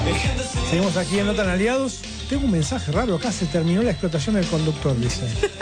Seguimos aquí en Notan Aliados. Tengo un mensaje raro acá, se terminó la explotación del conductor, dice.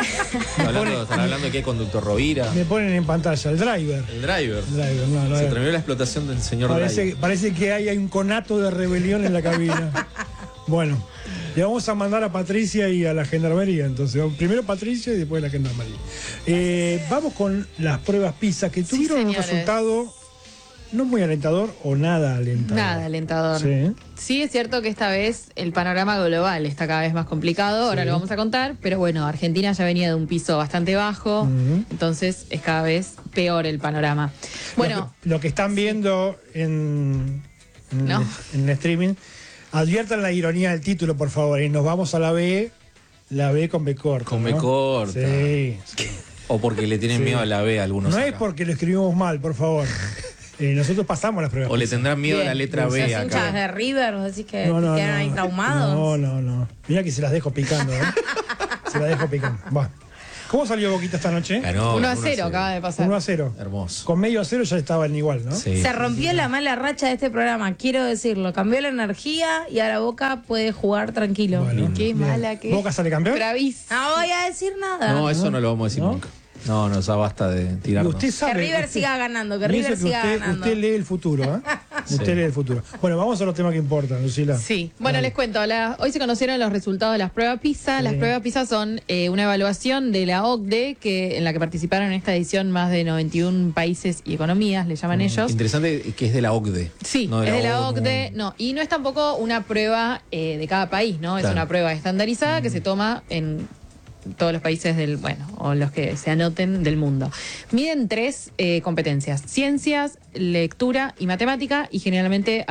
Están hablando de qué conductor Rovira. Me ponen en pantalla, el driver. El driver. No, se terminó la explotación del señor driver. Parece que hay un conato de rebelión en la cabina. Bueno, le vamos a mandar a Patricia y a la gendarmería, entonces. Primero Patricia y después la gendarmería. Vamos con las pruebas PISA, que tuvieron un resultado no muy alentador o nada alentador. Nada alentador. Sí, es cierto que esta vez el panorama global está cada vez más complicado, ahora lo vamos a contar, pero bueno, Argentina ya venía de un piso bastante bajo, entonces es cada vez peor el panorama. Bueno, lo que están viendo en el streaming, adviertan la ironía del título, por favor, y nos vamos a la B con B corta. Con B corta. Sí. O porque le tienen miedo a la B a algunos. No acá. Es porque lo escribimos mal, por favor. Nosotros pasamos las pruebas. O le tendrán miedo a la letra B acá. hinchas de River, así que quedaron ahí traumados. No. Mira que se las dejo picando, Se las dejo picando. Va. ¿Cómo salió Boquita esta noche? Ganó, 1-0 acaba de pasar. 1-0. Hermoso. Con medio a 0 ya estaban igual, ¿no? Sí. Se rompió la mala racha de este programa, quiero decirlo. Cambió la energía y ahora Boca puede jugar tranquilo. Bueno, qué mala que ¿Boca sale campeón? Bravísimo. No voy a decir nada. No, eso no lo vamos a decir nunca. No, ya basta de tirarnos. Usted sabe, que River siga ganando, que River siga ganando. Usted lee el futuro, ¿eh? Usted lee el futuro. Bueno, vamos a los temas que importan, Lucila. Sí, bueno, les cuento. Hoy se conocieron los resultados de las pruebas PISA. Las pruebas PISA son una evaluación de la OCDE, en la que participaron en esta edición más de 91 países y economías, le llaman ellos. Interesante que es de la OCDE. Sí, no es de la OCDE, y no es tampoco una prueba de cada país, ¿no? Es una prueba estandarizada que se toma en todos los países o los que se anoten del mundo. Miden 3 competencias: ciencias, lectura y matemática, y generalmente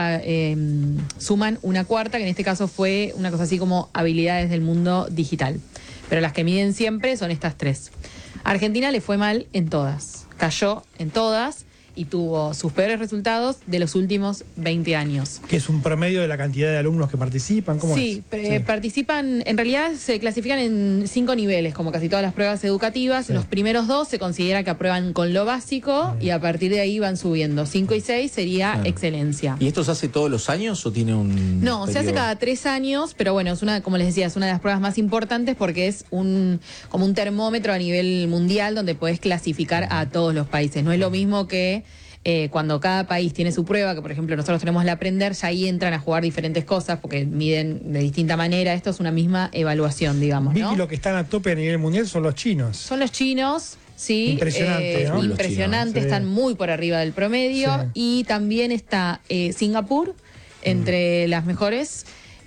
suman una cuarta, que en este caso fue una cosa así como habilidades del mundo digital. Pero las que miden siempre son estas 3. A Argentina le fue mal en todas, cayó en todas y tuvo sus peores resultados de los últimos 20 años. ¿Que es un promedio de la cantidad de alumnos que participan? ¿Cómo es? Participan, en realidad se clasifican en 5 niveles, como casi todas las pruebas educativas. Los primeros 2 se considera que aprueban con lo básico y a partir de ahí van subiendo. 5 y 6 sería excelencia. ¿Y esto se hace todos los años o tiene un No, se hace cada 3 años, pero bueno, es como les decía, es una de las pruebas más importantes porque es como un termómetro a nivel mundial donde podés clasificar a todos los países. No es lo mismo que cuando cada país tiene su prueba, que por ejemplo nosotros tenemos la Aprender, ya ahí entran a jugar diferentes cosas porque miden de distinta manera. Esto es una misma evaluación, digamos, ¿no? Vi que lo que están a tope a nivel mundial son los chinos. Son los chinos, sí. Impresionante, ¿no? Impresionante, están muy por arriba del promedio. Y también está Singapur, entre las mejores,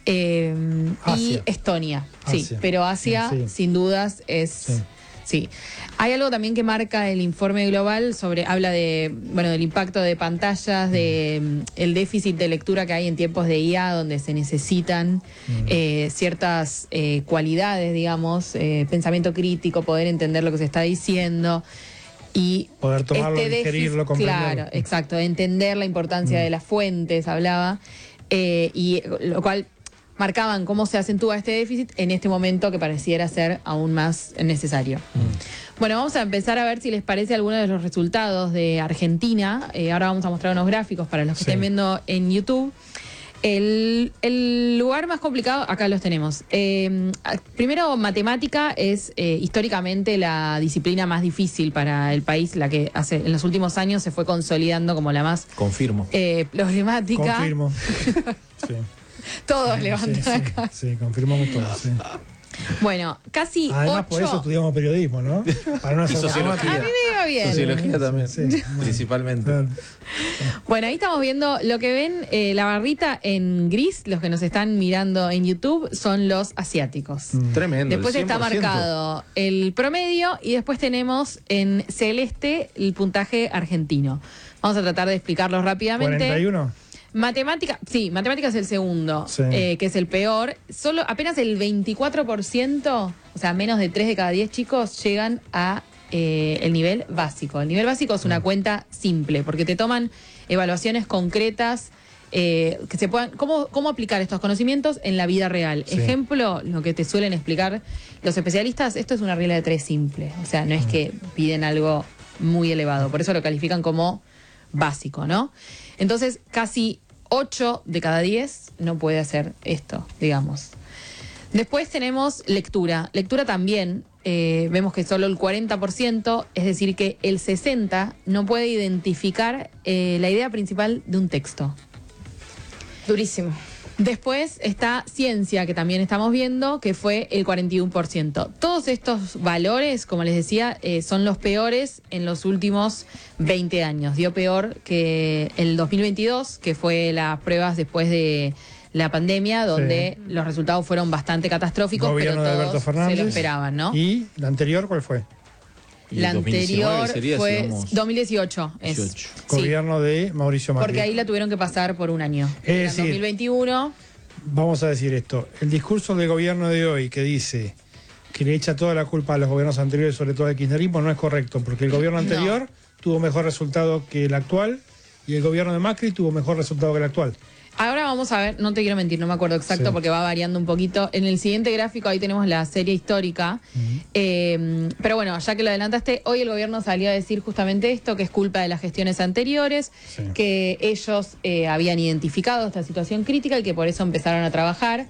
y Estonia. Sí, pero Asia, sin dudas, es... Sí. Hay algo también que marca el informe global habla del impacto de pantallas, el déficit de lectura que hay en tiempos de IA, donde se necesitan ciertas cualidades, digamos, pensamiento crítico, poder entender lo que se está diciendo. Y poder tomarlo, digerirlo, comprenderlo. Claro, exacto, entender la importancia de las fuentes, hablaba, y lo cual marcaban cómo se acentúa este déficit en este momento que pareciera ser aún más necesario. Bueno, vamos a empezar a ver si les parece alguno de los resultados de Argentina. Ahora vamos a mostrar unos gráficos para los que estén viendo en YouTube. El lugar más complicado, acá los tenemos. Primero, matemática es históricamente la disciplina más difícil para el país, la que en los últimos años se fue consolidando como la más problemática. Confirmo. Sí. Todos levantan acá. Sí, confirmamos todos. Sí. Bueno, casi además 8... por eso estudiamos periodismo, ¿no? Para no hacer sociología. A mí me iba bien. Sociología también, principalmente. Claro. Bueno, ahí estamos viendo lo que ven, la barrita en gris, los que nos están mirando en YouTube, son los asiáticos. Tremendo. Después está marcado el promedio y después tenemos en celeste el puntaje argentino. Vamos a tratar de explicarlos rápidamente. 41. Matemática es el segundo, que es el peor. Solo apenas el 24%, o sea, menos de 3 de cada 10 chicos llegan a el nivel básico. El nivel básico es una cuenta simple, porque te toman evaluaciones concretas que se puedan... ¿Cómo aplicar estos conocimientos en la vida real? Ejemplo, lo que te suelen explicar los especialistas, esto es una regla de 3 simple. O sea, no es que piden algo muy elevado, por eso lo califican como básico, ¿no? Entonces, casi 8 de cada 10 no puede hacer esto, digamos. Después tenemos lectura. Lectura también, vemos que solo el 40%, es decir, que el 60% no puede identificar la idea principal de un texto. Durísimo. Después está ciencia, que también estamos viendo, que fue el 41%. Todos estos valores, como les decía, son los peores en los últimos 20 años. Dio peor que el 2022, que fue las pruebas después de la pandemia, donde los resultados fueron bastante catastróficos, Gobierno de pero Alberto todos Fernández. se lo esperaban, ¿no? ¿Y la anterior cuál fue? Y La 2019 anterior sería, fue si vamos- 2018. 18. Sí, Gobierno de Mauricio Macri. porque ahí la tuvieron que pasar por un año. Es En decir, 2021... Vamos a decir esto. El discurso del gobierno de hoy que dice que le echa toda la culpa a los gobiernos anteriores, sobre todo al kirchnerismo, no es correcto, porque el gobierno anterior tuvo mejor resultado que el actual y el gobierno de Macri tuvo mejor resultado que el actual. Ahora vamos a ver, no te quiero mentir, no me acuerdo exacto Sí. porque va variando un poquito. En el siguiente gráfico ahí tenemos la serie histórica. Pero bueno, ya que lo adelantaste, hoy el gobierno salió a decir justamente esto, que es culpa de las gestiones anteriores, Sí. que ellos habían identificado esta situación crítica y que por eso empezaron a trabajar.